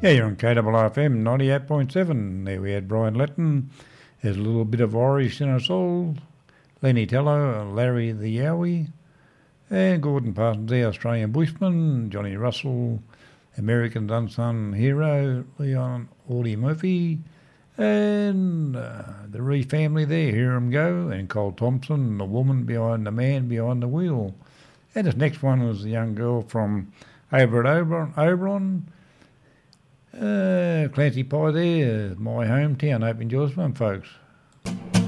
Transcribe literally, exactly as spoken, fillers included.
Yeah, you're on K W F M ninety-eight point seven. There we had Brian Letton. There's a little bit of Irish in us all. Lenny Tello, Larry the Yowie, and Gordon Parsons, the Australian bushman. Johnny Russell, American unsung hero, Leon Audie Murphy, and uh, the Ree family there, Hear 'em Go, and Cole Thompson, the woman behind the man behind the wheel. And this next one was a young girl from over at Oberon, Oberon uh, Clancy Pie there, my hometown. Hope you enjoy this one, folks.